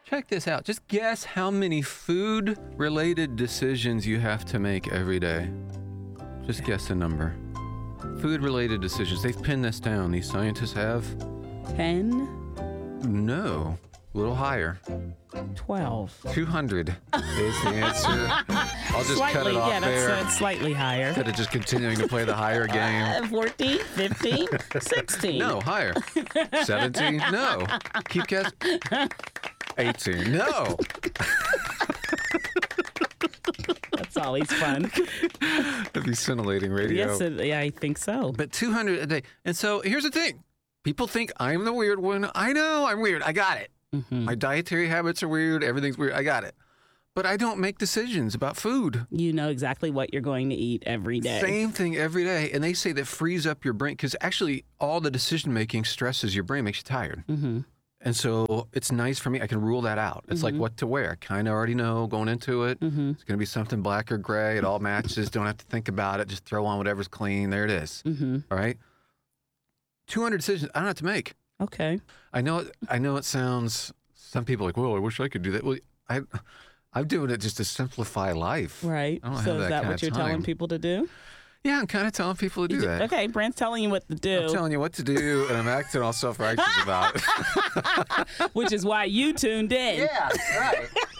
Check this out. Just guess how many food-related decisions you have to make every day. Just guess a number. Food-related decisions. They've pinned this down. These scientists have. 10, No. A little higher. 12. 200 is the answer. I'll just cut it off yeah, there. that's slightly higher. Instead of just continuing to play the higher game. 14, 15, 16. No, higher. 17? No. Keep guessing. 18? No. That's always fun. That'd be scintillating radio. Yes, yeah, I think so. But 200 a day. And so here's the thing. People think I'm the weird one. I know I'm weird. I got it. Mm-hmm. My dietary habits are weird. Everything's weird. I got it. But I don't make decisions about food. You know exactly what you're going to eat every day. Same thing every day. And they say that frees up your brain because actually all the decision making stresses your brain, makes you tired. Mm-hmm. And so it's nice for me. I can rule that out. It's like what to wear. Kind of already know going into it. Mm-hmm. It's going to be something black or gray. It all matches. Don't have to think about it. Just throw on whatever's clean. There it is. Mm-hmm. All right. 200 decisions I don't have to make. Okay. I know it sounds, some people are like, well, I wish I could do that. Well, I'm doing it just to simplify life. Right. I don't So have is that kind what of you're telling time. people to do? Yeah, I'm kind of telling people to do that. Okay, Brent's telling you what to do. I'm telling you what to do, and I'm acting all self-righteous about it. Which is why you tuned in. Yeah, right.